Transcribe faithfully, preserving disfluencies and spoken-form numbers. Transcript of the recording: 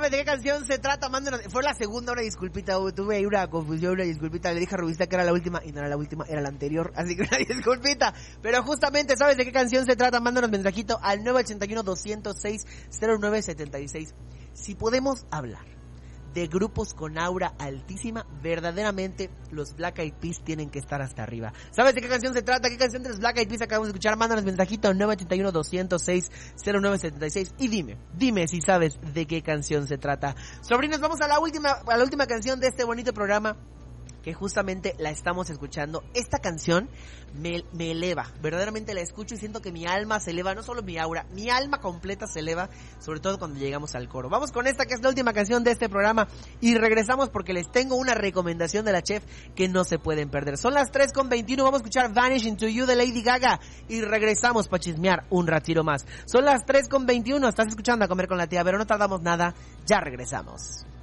¿Sabes de qué canción se trata? Mándanos. Fue la segunda, una disculpita. Tuve ahí una confusión, una disculpita. Le dije a Rubista que era la última y no era la última, era la anterior. Así que una disculpita. Pero justamente, ¿sabes de qué canción se trata? Mándanos mensajito al nueve ocho uno, dos cero seis, cero nueve siete seis. Si podemos hablar de grupos con aura altísima, verdaderamente los Black Eyed Peas tienen que estar hasta arriba. ¿Sabes de qué canción se trata? ¿Qué canción de los Black Eyed Peas acabamos de escuchar? Mándanos mensajito al nueve ocho uno, dos cero seis, cero nueve siete seis y dime, dime si sabes de qué canción se trata. Sobrinos, vamos a la última, a la última canción de este bonito programa, que justamente la estamos escuchando. Esta canción me, me eleva, verdaderamente la escucho y siento que mi alma se eleva, no solo mi aura, mi alma completa se eleva, sobre todo cuando llegamos al coro. Vamos con esta que es la última canción de este programa y regresamos porque les tengo una recomendación de la chef que no se pueden perder. Son las tres con veintiuno, vamos a escuchar Vanish Into You de Lady Gaga y regresamos para chismear un ratito más. Son las tres con veintiuno, estás escuchando A Comer con la Tía, pero no tardamos nada, ya regresamos.